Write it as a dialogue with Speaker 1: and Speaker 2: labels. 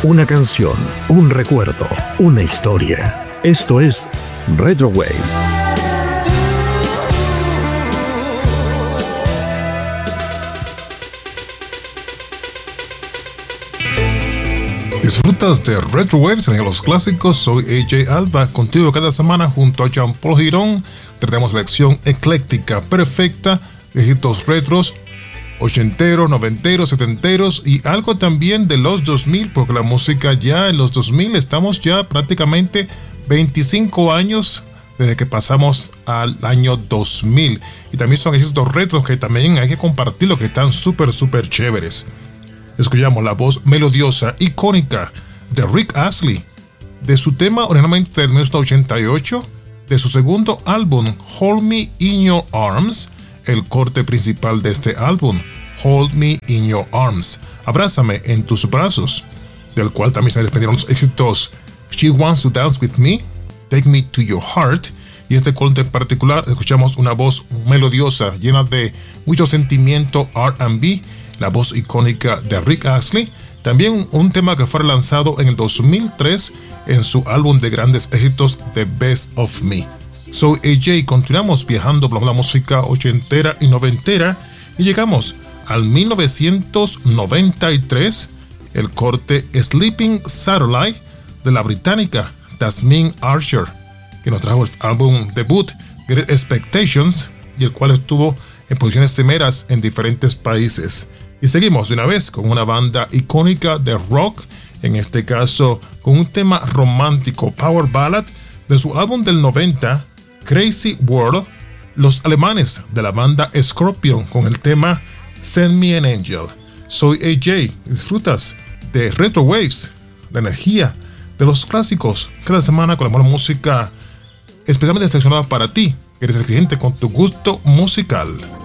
Speaker 1: Una canción, un recuerdo, una historia. Esto es Retro Waves.
Speaker 2: Disfrutas de Retro Waves en los clásicos. Soy AJ Alba, contigo cada semana junto a Jean Paul Girón. Tratamos la lección ecléctica perfecta de éxitos retros, ochenteros, noventeros, setenteros y algo también de los 2000, porque la música ya en los 2000 estamos ya prácticamente 25 años desde que pasamos al año 2000. Y también son éxitos retros que también hay que compartirlo, que están súper chéveres. Escuchamos la voz melodiosa, icónica de Rick Astley, de su tema originalmente de 1988, de su segundo álbum, Hold Me in Your Arms, el corte principal de este álbum, Hold Me in Your Arms, Abrázame en tus brazos, del cual también se desprendieron los éxitos She Wants to Dance With Me, Take Me to Your Heart, y este corte en particular escuchamos una voz melodiosa, llena de mucho sentimiento R&B, la voz icónica de Rick Astley, también un tema que fue lanzado en el 2003 en su álbum de grandes éxitos The Best of Me. Soy AJ, continuamos viajando por la música ochentera y noventera y llegamos al 1993, el corte Sleeping Satellite de la británica Tasmin Archer, que nos trajo el álbum debut Great Expectations y el cual estuvo en posiciones primeras en diferentes países. Y seguimos de una vez con una banda icónica de rock, en este caso con un tema romántico, Power Ballad, de su álbum del 90, Crazy World, los alemanes de la banda Scorpion con el tema Send Me an Angel. Soy AJ, disfrutas de Retro Waves, la energía de los clásicos, cada semana con la buena música especialmente seleccionada para ti, que eres exigente con tu gusto musical.